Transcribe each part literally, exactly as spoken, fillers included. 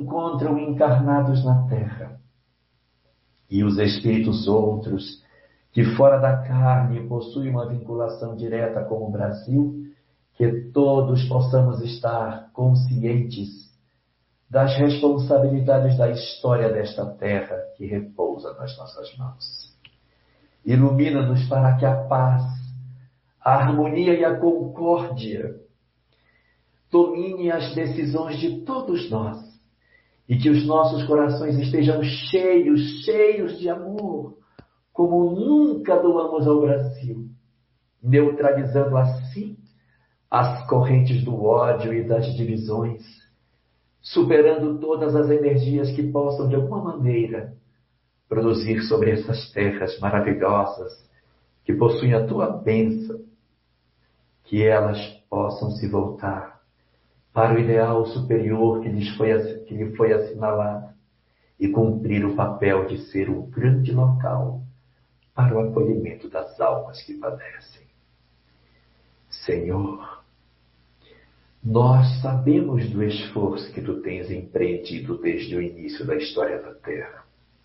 encontram encarnados na terra, e os espíritos outros, que fora da carne possuem uma vinculação direta com o Brasil, que todos possamos estar conscientes das responsabilidades da história desta terra que repousa nas nossas mãos. Ilumina-nos para que a paz, a harmonia e a concórdia domine as decisões de todos nós e que os nossos corações estejam cheios, cheios de amor, como nunca doamos ao Brasil, neutralizando assim as correntes do ódio e das divisões, superando todas as energias que possam, de alguma maneira, produzir sobre essas terras maravilhosas que possuem a tua bênção, que elas possam se voltar para o ideal superior que lhes foi, que lhe foi assinalado e cumprir o papel de ser um grande local para o acolhimento das almas que padecem. Senhor, nós sabemos do esforço que tu tens empreendido desde o início da história da Terra.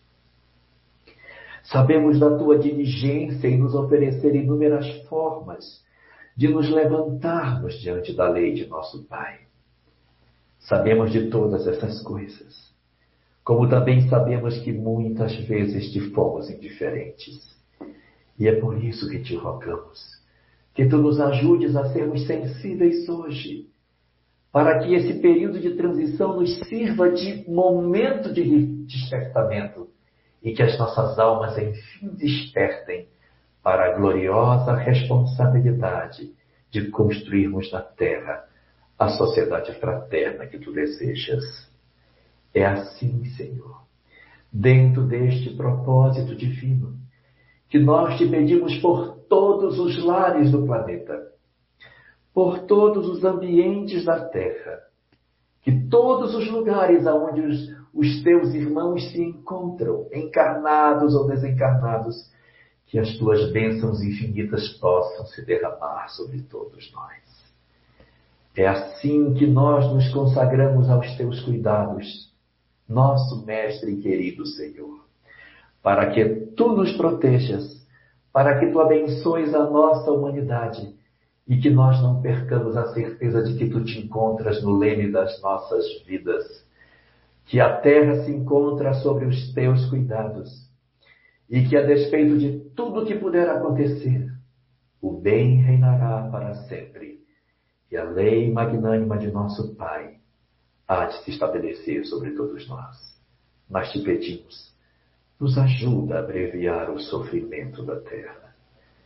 Sabemos da tua diligência em nos oferecer inúmeras formas de nos levantarmos diante da lei de nosso Pai. Sabemos de todas essas coisas, como também sabemos que muitas vezes te fomos indiferentes. E é por isso que te rogamos, que tu nos ajudes a sermos sensíveis hoje, para que esse período de transição nos sirva de momento de despertamento e que as nossas almas enfim despertem para a gloriosa responsabilidade de construirmos na Terra a sociedade fraterna que tu desejas. É assim, Senhor, dentro deste propósito divino, que nós te pedimos por todos os lares do planeta, por todos os ambientes da Terra, que todos os lugares onde os, os teus irmãos se encontram, encarnados ou desencarnados, que as tuas bênçãos infinitas possam se derramar sobre todos nós. É assim que nós nos consagramos aos teus cuidados, nosso Mestre e querido Senhor, para que tu nos protejas, para que tu abençoes a nossa humanidade e que nós não percamos a certeza de que tu te encontras no leme das nossas vidas, que a terra se encontra sobre os teus cuidados e que, a despeito de tudo que puder acontecer, o bem reinará para sempre e a lei magnânima de nosso Pai há de se estabelecer sobre todos nós. Mas te pedimos, nos ajuda a abreviar o sofrimento da terra.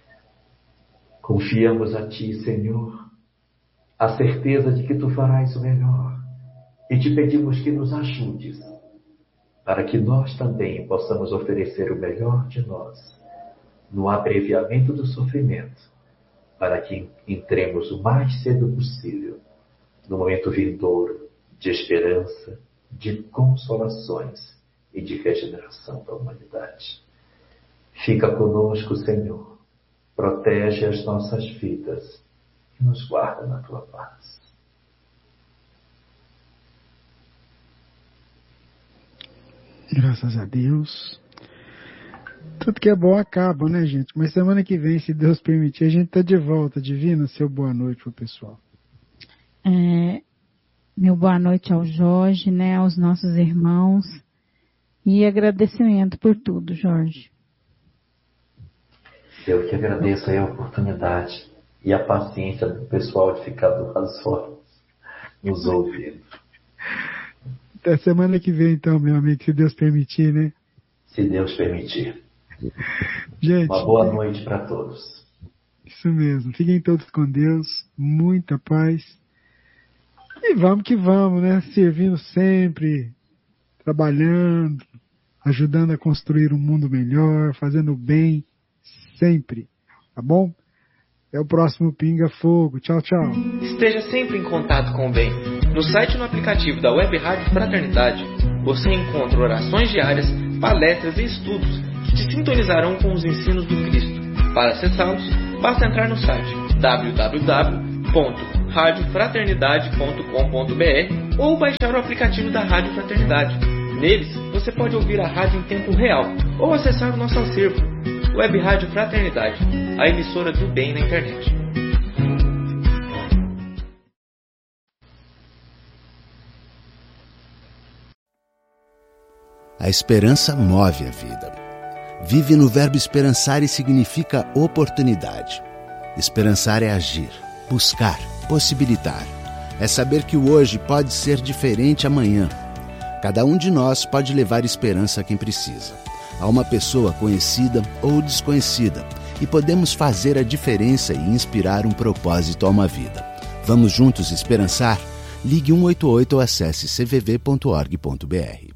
Confiamos a ti, Senhor, a certeza de que tu farás o melhor e te pedimos que nos ajudes para que nós também possamos oferecer o melhor de nós no abreviamento do sofrimento, para que entremos o mais cedo possível no momento vindouro de esperança, de consolações e de regeneração da humanidade. Fica conosco, Senhor, protege as nossas vidas e nos guarda na tua paz. Graças a Deus. Tudo que é bom acaba, né, gente? Mas semana que vem, se Deus permitir, a gente tá de volta. Divino, seu boa noite pro pessoal. É, meu boa noite ao Jorge, né, aos nossos irmãos. E agradecimento por tudo, Jorge. Eu que agradeço aí a oportunidade e a paciência do pessoal de ficar duas horas nos ouvindo. Até semana que vem, então, meu amigo, se Deus permitir, né? Se Deus permitir. Gente, uma boa noite para todos. Isso mesmo. Fiquem todos com Deus. Muita paz. E vamos que vamos, né? Servindo sempre, trabalhando, ajudando a construir um mundo melhor, fazendo bem sempre. Tá bom? Até o próximo Pinga Fogo. Tchau, tchau. Esteja sempre em contato com o bem. No site e no aplicativo da Web Rádio Fraternidade, você encontra orações diárias, palestras e estudos que te sintonizarão com os ensinos do Cristo. Para acessá-los, basta entrar no site w w w ponto rádio fraternidade ponto com ponto b r ou baixar o aplicativo da Rádio Fraternidade. Neles, você pode ouvir a rádio em tempo real ou acessar o nosso acervo, Web Rádio Fraternidade, a emissora do bem na internet. A esperança move a vida. Vive no verbo esperançar e significa oportunidade. Esperançar é agir, buscar, possibilitar. É saber que o hoje pode ser diferente amanhã. Cada um de nós pode levar esperança a quem precisa, a uma pessoa conhecida ou desconhecida, e podemos fazer a diferença e inspirar um propósito a uma vida. Vamos juntos esperançar? Ligue um oito oito ou acesse c v v ponto org ponto b r.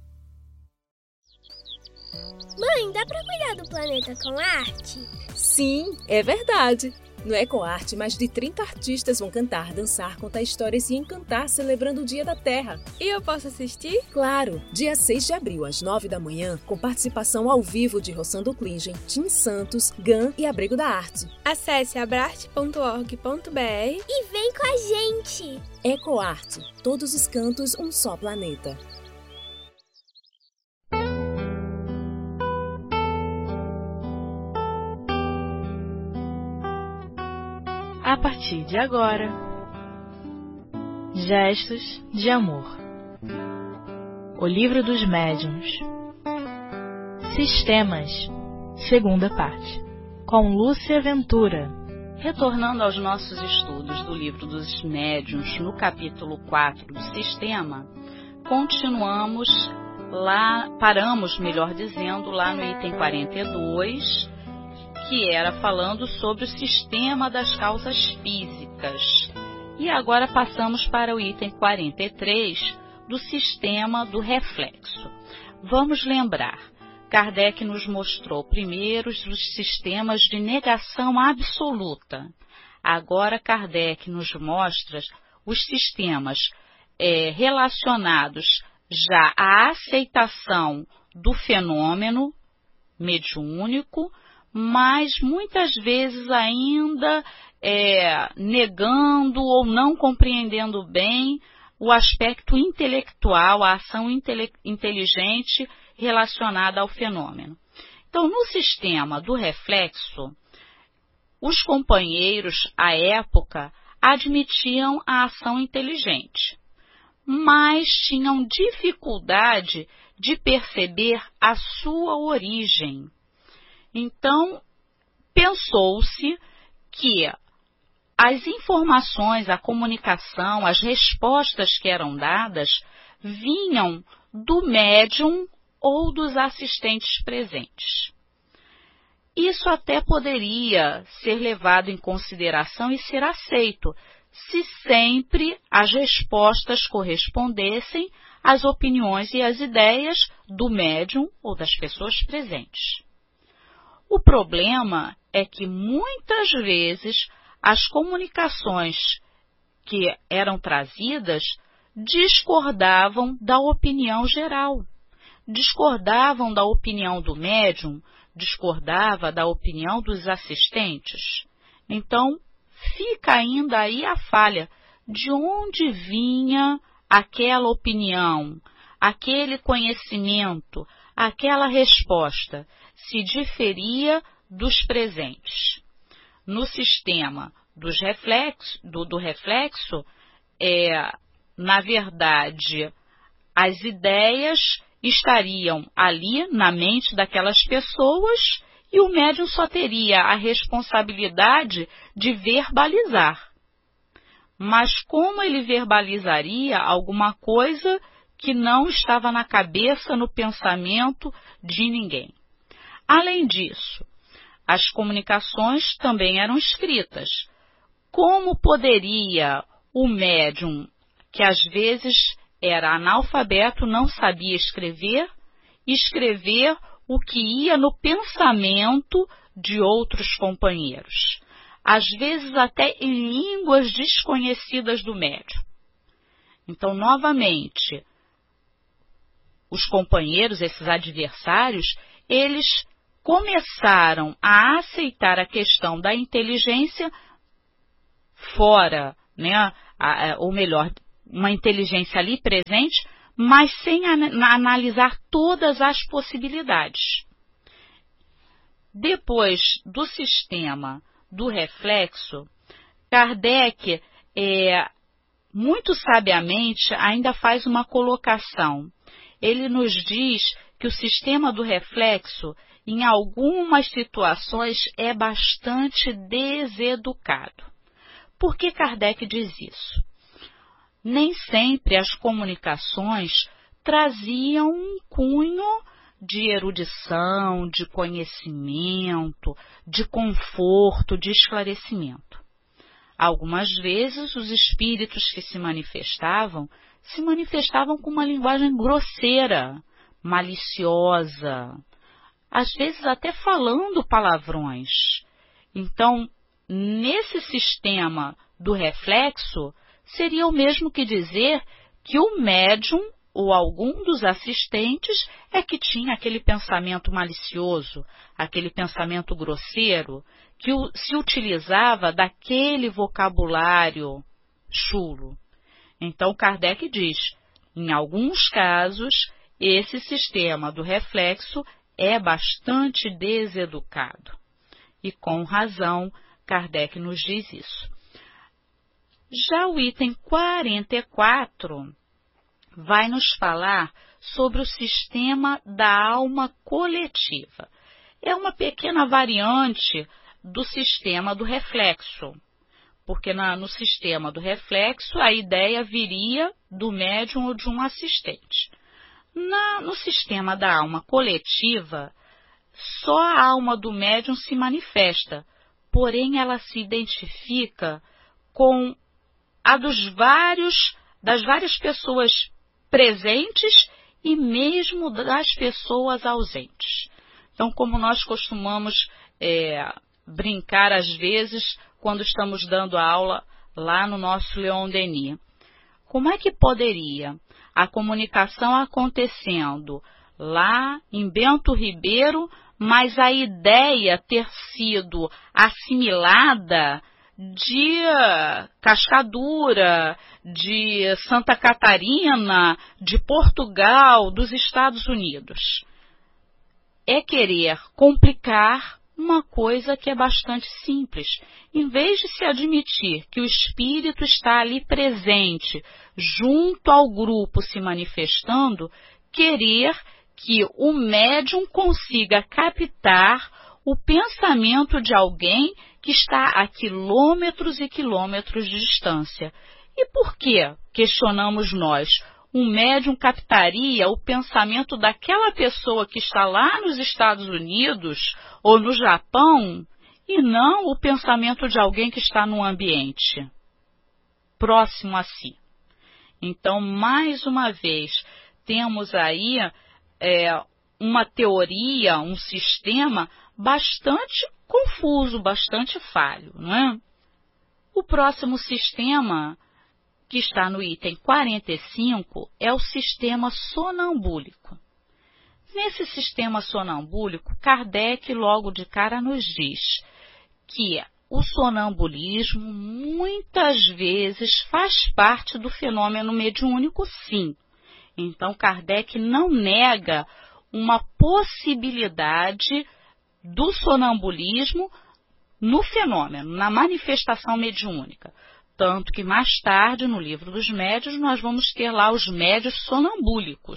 Mãe, dá pra cuidar do planeta com arte? Sim, é verdade. No EcoArte, mais de trinta artistas vão cantar, dançar, contar histórias e encantar celebrando o Dia da Terra. E eu posso assistir? Claro! Dia seis de abril, às nove da manhã, com participação ao vivo de Rossando Klingen, Tim Santos, Gan e Abrigo da Arte. Acesse abrarte ponto org ponto b r e vem com a gente! EcoArte. Todos os cantos, um só planeta. A partir de agora, Gestos de Amor. O Livro dos Médiuns. Sistemas, segunda parte, com Lúcia Ventura. Retornando aos nossos estudos do Livro dos Médiuns, no capítulo quatro do Sistema, continuamos lá, paramos, melhor dizendo, lá no item quarenta e dois, que era falando sobre o sistema das causas físicas. E agora passamos para o item quarenta e três, do sistema do reflexo. Vamos lembrar, Kardec nos mostrou primeiro os sistemas de negação absoluta. Agora Kardec nos mostra os sistemas é, relacionados já à aceitação do fenômeno mediúnico, mas muitas vezes ainda é, negando ou não compreendendo bem o aspecto intelectual, a ação intele- inteligente relacionada ao fenômeno. Então, no sistema do reflexo, os companheiros, à época, admitiam a ação inteligente, mas tinham dificuldade de perceber a sua origem. Então, pensou-se que as informações, a comunicação, as respostas que eram dadas vinham do médium ou dos assistentes presentes. Isso até poderia ser levado em consideração e ser aceito, se sempre as respostas correspondessem às opiniões e às ideias do médium ou das pessoas presentes. O problema é que muitas vezes as comunicações que eram trazidas discordavam da opinião geral, discordavam da opinião do médium, discordava da opinião dos assistentes. Então, fica ainda aí a falha de onde vinha aquela opinião, aquele conhecimento, aquela resposta, se diferia dos presentes. No sistema dos reflexo, do, do reflexo, é, na verdade, as ideias estariam ali na mente daquelas pessoas e o médium só teria a responsabilidade de verbalizar. Mas como ele verbalizaria alguma coisa que não estava na cabeça, no pensamento de ninguém? Além disso, as comunicações também eram escritas. Como poderia o médium, que às vezes era analfabeto, não sabia escrever, escrever o que ia no pensamento de outros companheiros, às vezes até em línguas desconhecidas do médium? Então, novamente, os companheiros, esses adversários, eles começaram a aceitar a questão da inteligência fora né, a, a, ou melhor, uma inteligência ali presente, mas sem a, analisar todas as possibilidades. Depois do sistema do reflexo, Kardec, é, muito sabiamente, ainda faz uma colocação. Ele nos diz que o sistema do reflexo, em algumas situações, é bastante deseducado. Por que Kardec diz isso? Nem sempre as comunicações traziam um cunho de erudição, de conhecimento, de conforto, de esclarecimento. Algumas vezes os espíritos que se manifestavam, se manifestavam com uma linguagem grosseira, maliciosa, às vezes até falando palavrões. Então, nesse sistema do reflexo, seria o mesmo que dizer que o médium ou algum dos assistentes é que tinha aquele pensamento malicioso, aquele pensamento grosseiro, que se utilizava daquele vocabulário chulo. Então, Kardec diz, em alguns casos, esse sistema do reflexo é bastante deseducado. E com razão, Kardec nos diz isso. Já o item quarenta e quatro vai nos falar sobre o sistema da alma coletiva. É uma pequena variante do sistema do reflexo, porque na, no sistema do reflexo a ideia viria do médium ou de um assistente. Na, no sistema da alma coletiva, só a alma do médium se manifesta, porém ela se identifica com a dos vários, das várias pessoas presentes e mesmo das pessoas ausentes. Então, como nós costumamos é, brincar às vezes quando estamos dando aula lá no nosso Leon Denis, como é que poderia a comunicação acontecendo lá em Bento Ribeiro, mas a ideia ter sido assimilada de Cascadura, de Santa Catarina, de Portugal, dos Estados Unidos? É querer complicar uma coisa que é bastante simples. Em vez de se admitir que o espírito está ali presente, junto ao grupo se manifestando, querer que o médium consiga captar o pensamento de alguém que está a quilômetros e quilômetros de distância. E por que, questionamos nós, um médium captaria o pensamento daquela pessoa que está lá nos Estados Unidos ou no Japão e não o pensamento de alguém que está num ambiente próximo a si? Então, mais uma vez, temos aí é, uma teoria, um sistema bastante confuso, bastante falho, não é? O próximo sistema, que está no item quarenta e cinco, é o sistema sonambúlico. Nesse sistema sonambúlico, Kardec logo de cara nos diz que o sonambulismo muitas vezes faz parte do fenômeno mediúnico, sim. Então, Kardec não nega uma possibilidade do sonambulismo no fenômeno, na manifestação mediúnica. Tanto que mais tarde, no livro dos médiuns, nós vamos ter lá os médiuns sonambúlicos.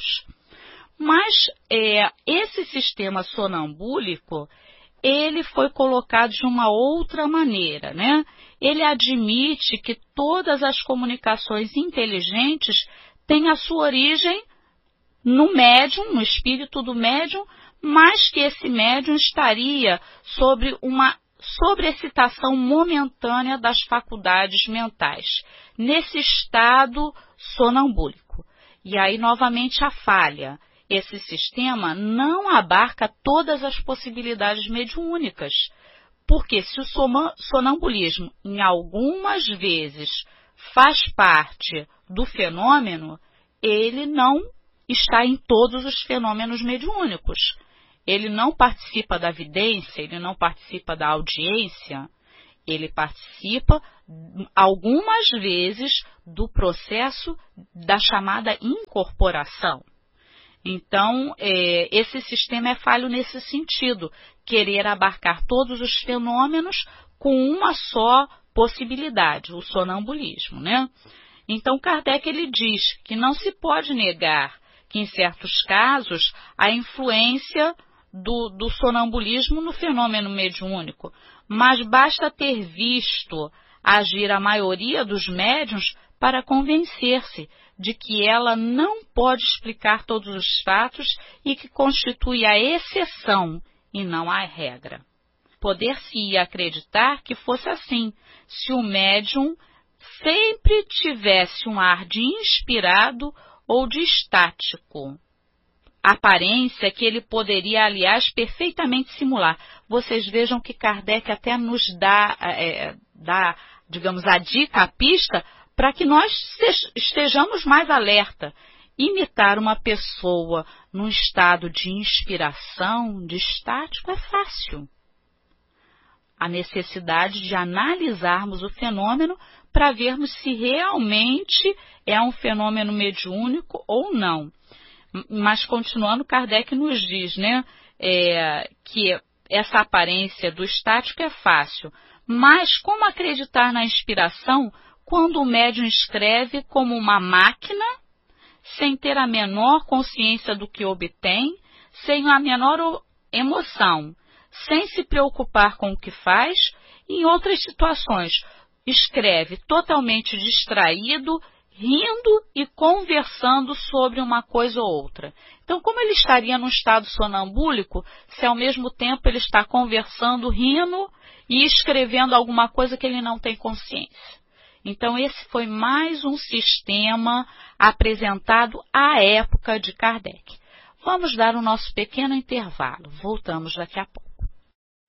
Mas é, esse sistema sonambúlico, ele foi colocado de uma outra maneira, né? Ele admite que todas as comunicações inteligentes têm a sua origem no médium, no espírito do médium, mas que esse médium estaria sobre uma sobreexcitação momentânea das faculdades mentais, nesse estado sonambúlico. E aí, novamente, a falha. Esse sistema não abarca todas as possibilidades mediúnicas, porque se o sonambulismo, em algumas vezes, faz parte do fenômeno, ele não está em todos os fenômenos mediúnicos. Ele não participa da vidência, ele não participa da audiência Ele participa algumas vezes do processo da chamada incorporação. Então, é, esse sistema é falho nesse sentido, querer abarcar todos os fenômenos com uma só possibilidade, o sonambulismo, né? Então, Kardec ele diz que não se pode negar que, em certos casos, a influência do, do sonambulismo no fenômeno mediúnico, mas basta ter visto agir a maioria dos médiuns para convencer-se de que ela não pode explicar todos os fatos e que constitui a exceção e não a regra. Poder-se-ia acreditar que fosse assim, se o médium sempre tivesse um ar de inspirado ou de estático. Aparência que ele poderia, aliás, perfeitamente simular. Vocês vejam que Kardec até nos dá, é, dá digamos, a dica, a pista, para que nós estejamos mais alerta. Imitar uma pessoa num estado de inspiração, de estático, é fácil. A necessidade de analisarmos o fenômeno para vermos se realmente é um fenômeno mediúnico ou não. Mas, continuando, Kardec nos diz, né, é, que essa aparência do estático é fácil. Mas como acreditar na inspiração quando o médium escreve como uma máquina, sem ter a menor consciência do que obtém, sem a menor emoção, sem se preocupar com o que faz, e em outras situações escreve totalmente distraído, rindo e conversando sobre uma coisa ou outra. Então, como ele estaria num estado sonambúlico, se ao mesmo tempo ele está conversando, rindo e escrevendo alguma coisa que ele não tem consciência? Então, esse foi mais um sistema apresentado à época de Kardec. Vamos dar o nosso pequeno intervalo. Voltamos daqui a pouco.